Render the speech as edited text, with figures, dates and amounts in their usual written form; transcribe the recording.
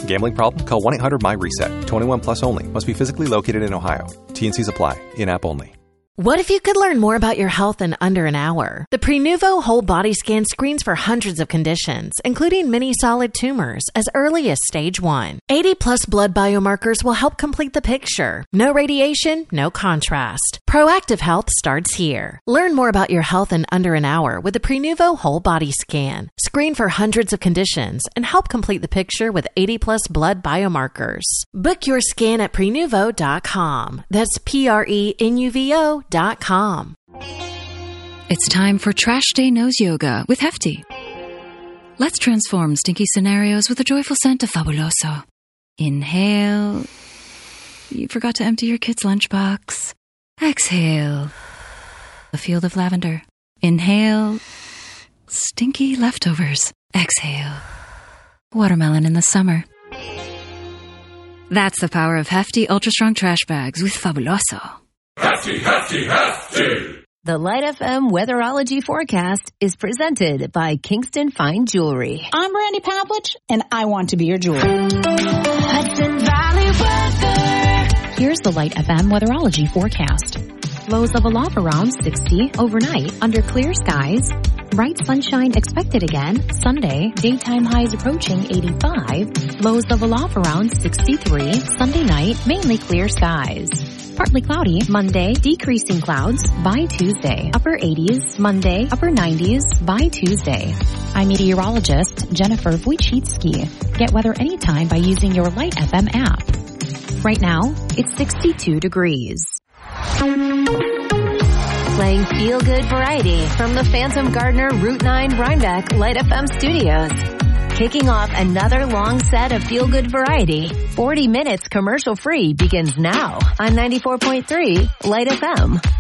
Gambling problem? Call 1-800-MY-RESET. 21 plus only. Must be physically located in Ohio. T&Cs apply. In-app only. What if you could learn more about your health in under an hour? The Prenuvo Whole Body Scan screens for hundreds of conditions, including many solid tumors, as early as stage 1. 80-plus blood biomarkers will help complete the picture. No radiation, no contrast. Proactive health starts here. Learn more about your health in under an hour with the Prenuvo Whole Body Scan. Screen for hundreds of conditions and help complete the picture with 80-plus blood biomarkers. Book your scan at Prenuvo.com. That's Prenuvo.com. It's time for Trash Day Nose Yoga with Hefty. Let's transform stinky scenarios with a joyful scent of Fabuloso. Inhale. You forgot to empty your kid's lunchbox. Exhale. A field of lavender. Inhale. Stinky leftovers. Exhale. Watermelon in the summer. That's the power of Hefty Ultra Strong Trash Bags with Fabuloso. Hefty, hefty, hefty! The Light FM Weatherology Forecast is presented by Kingston Fine Jewelry. I'm Brandy Pavlich, and I want to be your jeweler. Hudson Valley weather. Here's the Light FM Weatherology Forecast. Lows of a low around 60 overnight under clear skies. Bright sunshine expected again Sunday. Daytime highs approaching 85. Lows of a low around 63. Sunday night, mainly clear skies. Partly cloudy Monday, decreasing clouds by Tuesday. Upper 80s Monday, upper 90s by Tuesday. I'm meteorologist Jennifer Wojcicki. Get weather anytime by using your Light FM app. Right now, it's 62 degrees. Playing feel-good variety from the Phantom Gardener Route 9 Rhinebeck Light FM studios. Kicking off another long set of feel-good variety. 40 minutes commercial-free begins now on 94.3 Light FM.